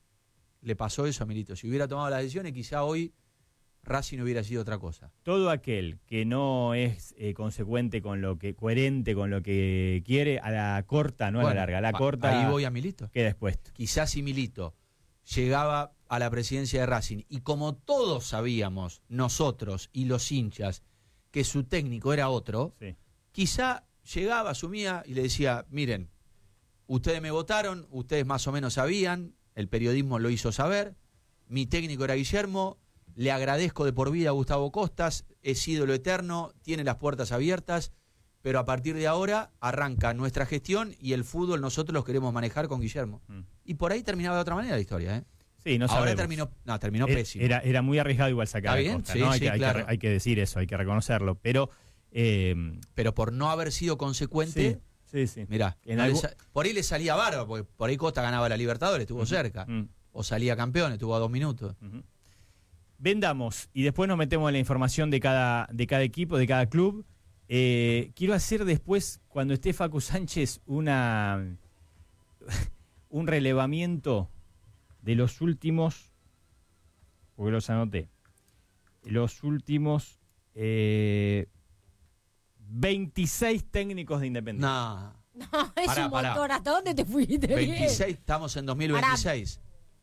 le pasó eso a Milito. Si hubiera tomado las decisiones, quizá hoy Racing hubiera sido otra cosa. Todo aquel que no es eh, consecuente con lo que, coherente con lo que quiere, a la corta, no a Bueno, la larga, a la a- corta Ahí voy a Milito. queda expuesto. Quizás si Milito llegaba a la presidencia de Racing y como todos sabíamos, nosotros y los hinchas, que su técnico era otro, Sí. quizá llegaba, asumía y le decía, miren, ustedes me votaron, ustedes más o menos sabían, el periodismo lo hizo saber, mi técnico era Guillermo, le agradezco de por vida a Gustavo Costas, es ídolo eterno, tiene las puertas abiertas, pero a partir de ahora arranca nuestra gestión y el fútbol nosotros los queremos manejar con Guillermo. Mm. Y por ahí terminaba de otra manera la historia, ¿eh? Sí, no ahora sabemos. terminó, no, terminó Era- pésimo. Era, era muy arriesgado igual sacar Está a bien, Costa, sí, ¿no? Hay, sí, que, hay, claro. que, hay que decir eso, hay que reconocerlo. Pero, eh, Pero por no haber sido consecuente, sí, sí, sí. mirá, En no le algún- sa- por ahí le salía bárbaro, porque por ahí Costa ganaba la Libertadores, estuvo Ujú, cerca. mm, O salía campeón, estuvo a dos minutos. ujú. Vendamos y después nos metemos en la información de cada, de cada equipo, de cada club. Eh, quiero hacer después, cuando esté Facu Sánchez, una un relevamiento de los últimos, porque los anoté, los últimos eh, veintiséis técnicos de Independiente. No, No, es Pará, un pará. montón. ¿Hasta dónde te fuiste? veintiséis, estamos en dos mil veintiséis.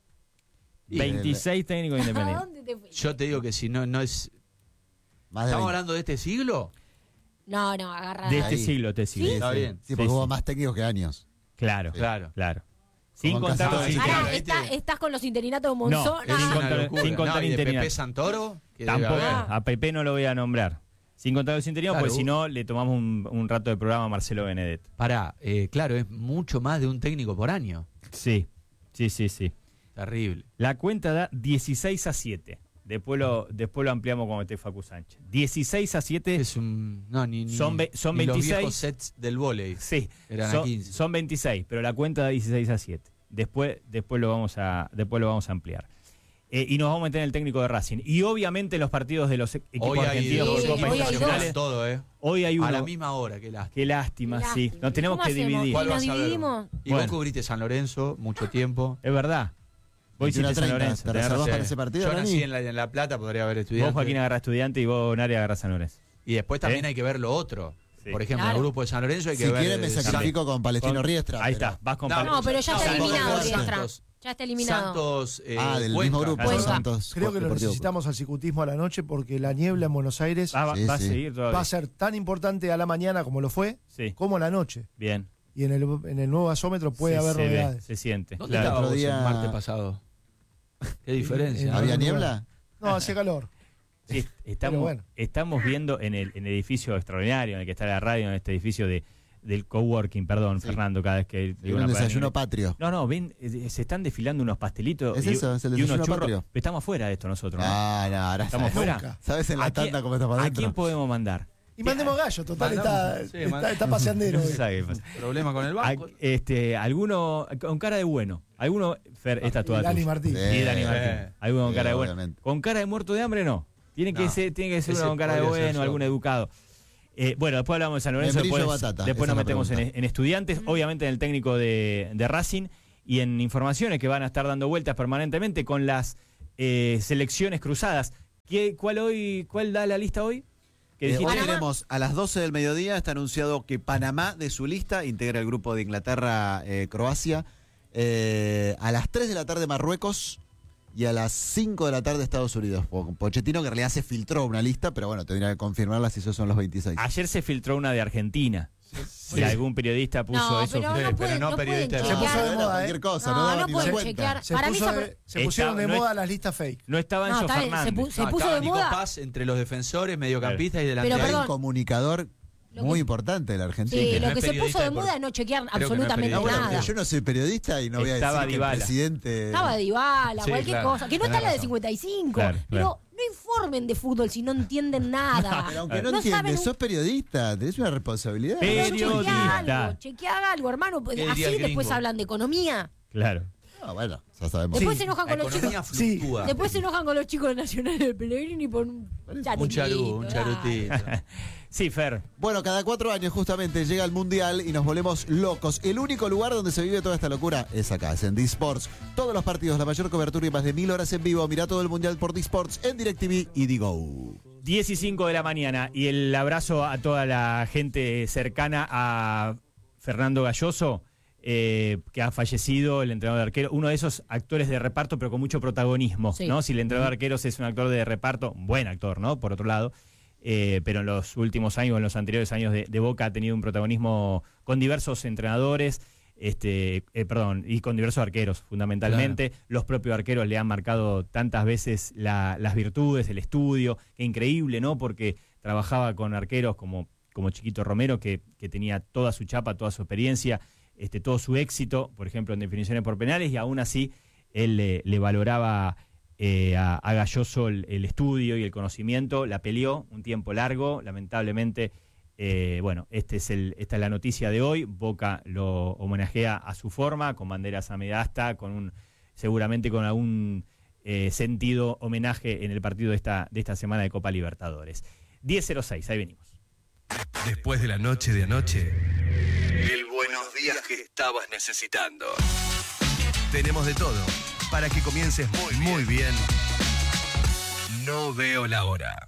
Y veintiséis técnicos de ¿A Independiente. dónde te fuiste? yo te digo que si no, no es... Más de ¿Estamos veinte. hablando de este siglo? No, no, agarra. De este Ahí. siglo, este siglo. Sí, Está sí. bien. Sí, porque Sí, hubo sí. más técnicos que años. Claro, Claro. claro. Sin Como en contar casi los todos. Pará, Claro, está- ¿viste? ¿estás con los interinatos de Monzón? No, Es sin una contar- locura. sin contar No, y de interinato. Pepe Santoro, que debe Tampoco, haber. a Pepe no lo voy a nombrar. Sin contar los interinos, Claro, porque si vos- no, le tomamos un, un rato de programa a Marcelo Benedet. Pará, eh, claro, es mucho más de un técnico por año. Sí, sí, sí, sí. Terrible. La cuenta da dieciséis a siete. Después lo, después lo ampliamos con este Facu Sánchez. dieciséis a siete. Es un... No, ni, ni, Son ve- son ni los veintiséis. viejos sets del vóley. Sí, Eran a son, quince. son veintiséis, pero la cuenta da dieciséis a siete. Después, después, lo, vamos a, después lo vamos a ampliar. Eh, y nos vamos a meter en el técnico de Racing. Y obviamente en los partidos de los e- equipos Hoy hay argentinos dos por Sí, Copa hoy hay Internacionales. dos. todo, ¿eh? Hoy hay uno. A la misma hora, qué lástima. Qué lástima, Qué sí. lástima. Nos tenemos ¿Cómo que hacemos? dividir. ¿Y ¿Cuál nos vas a ver? dividimos? Y Bueno. vos cubriste San Lorenzo mucho tiempo. Es verdad. Vos hiciste veintiuno San treinta, Lorenzo. ¿te tenés reservás razón. para ese partido, Yo Dani? nací en la, en la Plata, podría haber estudiado. Vos, Joaquín, agarrás estudiante y vos, Nari, agarrás San Lorenzo. Y después también ¿Eh? hay que ver lo otro. Sí. Por ejemplo, en Claro. el grupo de San Lorenzo hay que Si ver... quieren me eh, sacrifico con Palestino Con- Riestra. Ahí pero- está, vas con No, Pal- No, pero ya No, está Santos, eliminado, Santos. Riestra. Ya está eliminado. Santos, eh, Ah, del Cuenca. mismo grupo, Cuenca. Santos. Creo que lo Deportivo. necesitamos al cicutismo a la noche porque la niebla en Buenos Aires Ah, va, Sí, va a sí. seguir todavía. va a ser tan importante a la mañana como lo fue, Sí, como a la noche. bien. Y en el, en el nuevo gasómetro puede Sí, haber se ve, novedades. se siente. ¿Dónde Claro. estaba Otro vos día- el martes pasado? Qué diferencia. Eh, ¿no? ¿Había Algún niebla? No, hace calor. Sí, estamos, bueno. estamos viendo en el, en el edificio extraordinario en el que está la radio, en este edificio de del coworking, perdón, Sí. Fernando, cada vez que digo Un una palabra en desayuno inglés. patrio. No, no, ven, eh, se están desfilando unos pastelitos Es y, eso, es el y unos desayuno churros. patrio. Pero estamos fuera de esto nosotros, ¿no? Ah, no, ahora Estamos sabes. fuera. Nunca. ¿Sabes en ¿A la quién- tanda cómo está para ¿A adentro? quién podemos mandar? Y mandemos Gallo, total, Mandamos, está, sí, está, mandamos. está paseandero. No hoy. sabe qué pasa. Problema con el banco. A- este, alguno con cara de bueno. Alguno, Fer, esta es toda Dani tuya. Martín. Sí. Y Dani Martín. Eh. Alguno con Sí, cara de bueno. obviamente. Con cara de muerto de hambre, no. Tiene que No. ser, tiene que ser Ese uno con cara de podría ser bueno, yo. algún educado. Eh, bueno, después hablamos de San Lorenzo, Membrillo después, Batata, después esa nos es la metemos en, pregunta. en estudiantes, obviamente en el técnico de, de Racing y en informaciones que van a estar dando vueltas permanentemente con las eh, selecciones cruzadas. ¿Qué, cuál, hoy, ¿Cuál da la lista hoy? ¿Qué Eh, dijiste? hoy Panamá. tenemos a las doce del mediodía, está anunciado que Panamá de su lista integra el grupo de Inglaterra, eh, Croacia. Eh, a las tres de la tarde Marruecos y a las cinco de la tarde Estados Unidos. Po- Pochettino que en realidad se filtró una lista, pero bueno, tendría que confirmarla si esos son los veintiséis. Ayer se filtró una de Argentina. Si algún periodista puso No, eso. pero no, pero pueden, no no pueden periodista de Se chequear. puso de Bueno, moda, cualquier ¿eh? cosa, No, no, no da ni pueden cuenta. chequear. Se, Para mí puso esa- de- se pusieron Está- de no es- moda las listas fake. No estaba No, Enzo está bien, se, Fernández. pu- se No, puso estaba de Nico moda. Paz entre los defensores, mediocampistas y Pero, delanteros. Hay perdón. un comunicador Lo muy que- importante de la Argentina. Sí, no lo es que se periodista puso de deportivo. moda es no chequear Creo que no es absolutamente periodista. No, bueno, nada. pero yo no soy periodista y no voy a Estaba decir que Dybala. el presidente... Estaba Dybala, Sí, cualquier claro. cosa. Que no Tenés está la de razón. cincuenta y cinco. Claro, Pero claro. no informen de fútbol si no entienden nada. Pero aunque no, No entiendes, saben un- sos periodista, tenés una responsabilidad. Pero Periodista. chequea algo, chequea algo, hermano. ¿Qué Así diría el después gringo? hablan de economía. Claro. Ah, bueno, ya sabemos. Después Sí, se enojan La con los chicos. economía Sí. fluctúa. Después se enojan con los chicos de Nacional del Pellegrini por un Un charutito. charú, un dale. charutito. Sí, Fer. Bueno, cada cuatro años justamente llega el Mundial y nos volvemos locos. El único lugar donde se vive toda esta locura es acá, es en D-Sports. Todos los partidos, la mayor cobertura y más de mil horas en vivo. Mirá todo el Mundial por D-Sports en DirecTV y Digo. diez y cinco de la mañana y el abrazo a toda la gente cercana a Fernando Galloso, eh, que ha fallecido, el entrenador de arquero, uno de esos actores de reparto pero con mucho protagonismo, Sí. ¿no? Si el entrenador de arqueros es un actor de reparto, un buen actor, ¿no? Por otro lado, eh, pero en los últimos años, en los anteriores años de, de Boca ha tenido un protagonismo con diversos entrenadores, este, eh, perdón, y con diversos arqueros, fundamentalmente. Los propios arqueros le han marcado tantas veces la- las virtudes, el estudio, que increíble, ¿no? Porque trabajaba con arqueros como, como Chiquito Romero, que, que tenía toda su chapa, toda su experiencia, este, todo su éxito, por ejemplo, en definiciones por penales, y aún así él le, le valoraba eh, a, a Galloso el, el estudio y el conocimiento, la peleó un tiempo largo, lamentablemente. Eh, bueno, este es el, esta es la noticia de hoy. Boca lo homenajea a su forma, con banderas a media asta, con un, seguramente con algún eh, sentido homenaje en el partido de esta, de esta semana de Copa Libertadores. diez cero seis, ahí venimos. Después de la noche de anoche, el buenos días que estabas necesitando. Tenemos de todo para que comiences muy, muy bien. No veo la hora.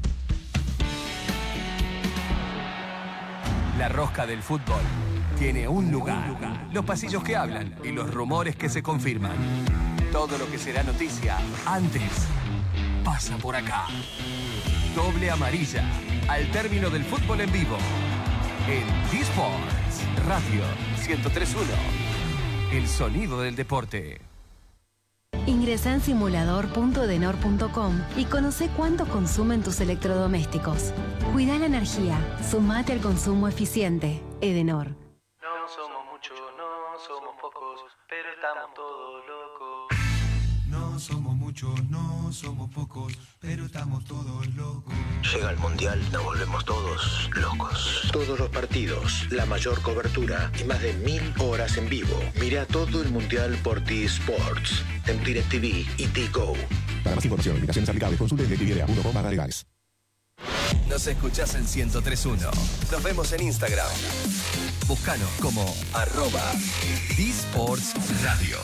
La rosca del fútbol tiene un lugar. Los pasillos que hablan y los rumores que se confirman. Todo lo que será noticia antes pasa por acá. Doble amarilla al término del fútbol en vivo. En D-Sports Radio ciento tres punto uno. El sonido del deporte. Ingresá en simulador punto edenor punto com y conoce cuánto consumen tus electrodomésticos. Cuida la energía. Sumate al consumo eficiente. Edenor. No somos muchos, no somos pocos, pero estamos todos locos. No somos muchos, no somos pocos, pero estamos todos locos. Llega el Mundial, nos volvemos todos locos. Todos los partidos, la mayor cobertura y más de mil horas en vivo. Mira todo el Mundial por T-Sports, en DirecTV y T-Go. Para más información, limitaciones aplicables, consulte en directv punto com barra legales. Nos escuchás en ciento tres punto uno. Nos vemos en Instagram. Búscanos como arroba D-Sports Radio.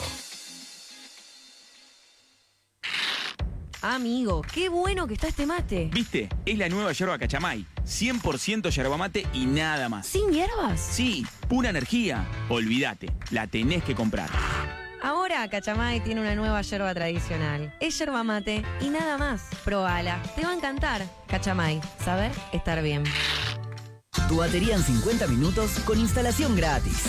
Amigo, qué bueno que está este mate. ¿Viste? Es la nueva yerba Cachamay. cien por ciento yerba mate y nada más. ¿Sin hierbas? Sí, pura energía. Olvídate, la tenés que comprar. Ahora Cachamay tiene una nueva yerba tradicional. Es yerba mate y nada más. Probala, te va a encantar. Cachamay, saber estar bien. Tu batería en cincuenta minutos con instalación gratis.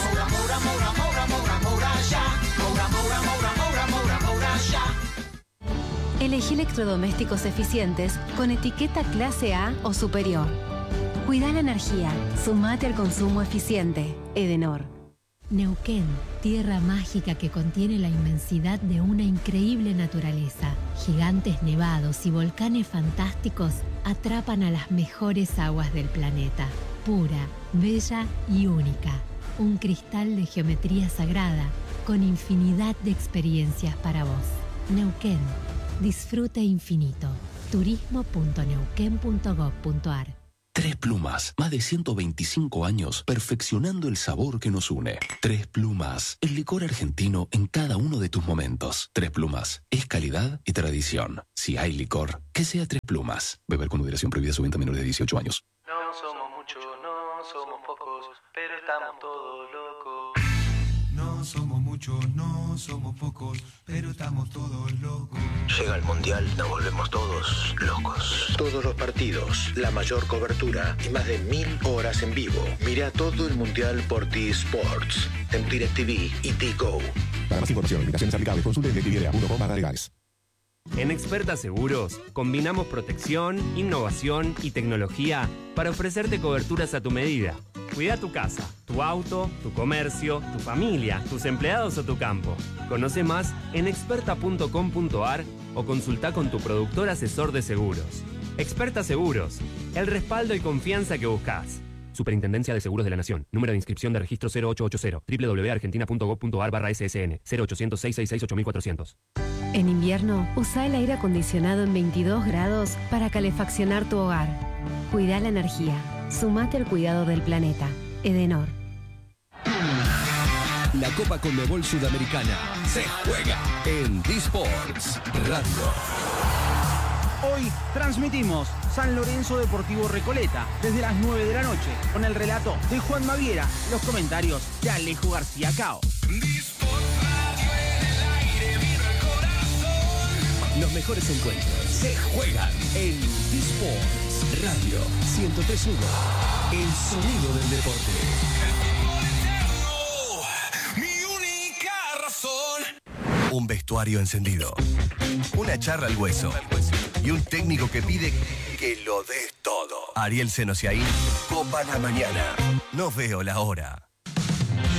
Elegí electrodomésticos eficientes con etiqueta clase A o superior. Cuida la energía. Sumate al consumo eficiente. Edenor. Neuquén, tierra mágica que contiene la inmensidad de una increíble naturaleza. Gigantes nevados y volcanes fantásticos atrapan a las mejores aguas del planeta. Pura, bella y única. Un cristal de geometría sagrada con infinidad de experiencias para vos. Neuquén, disfrute infinito. turismo punto neuquén punto gob punto ar. Tres Plumas, más de ciento veinticinco años perfeccionando el sabor que nos une. Tres Plumas, el licor argentino en cada uno de tus momentos. Tres Plumas, es calidad y tradición. Si hay licor, que sea Tres Plumas. Beber con moderación, prohibida su venta a menores de dieciocho años. No somos muchos, no somos pocos, pero estamos todos locos. No somos muchos, no somos pocos, pero estamos todos locos. Llega el Mundial, nos volvemos todos locos. Todos los partidos, la mayor cobertura y más de mil horas en vivo. Mira todo el Mundial por T-Sports, en DirecTV y T-Go. Para más información, limitaciones aplicables, consulte directv punto com barra legales. En Experta Seguros, combinamos protección, innovación y tecnología para ofrecerte coberturas a tu medida. Cuida tu casa, tu auto, tu comercio, tu familia, tus empleados o tu campo. Conoce más en experta punto com punto ar o consulta con tu productor asesor de seguros. Experta Seguros, el respaldo y confianza que buscas. Superintendencia de Seguros de la Nación. Número de inscripción de registro cero ocho ocho cero. doble u doble u doble u punto argentina punto gob punto ar barra ese ese ene. cero ochocientos, seiscientos sesenta y seis, ocho mil cuatrocientos. En invierno, usa el aire acondicionado en veintidós grados para calefaccionar tu hogar. Cuida la energía. Sumate al cuidado del planeta. Edenor. La Copa Conmebol Sudamericana se juega en T-Sports Radio. Hoy transmitimos San Lorenzo Deportivo Recoleta desde las nueve de la noche con el relato de Juan Maviera, los comentarios de Alejo García Cao. Los mejores encuentros se juegan en T-Sports Radio ciento tres punto uno. El sonido del deporte. Mi única razón. Un vestuario encendido. Una charla al hueso. Y un técnico que pide que lo des todo. Ariel Senosiaín, Copa la Mañana. No veo la hora.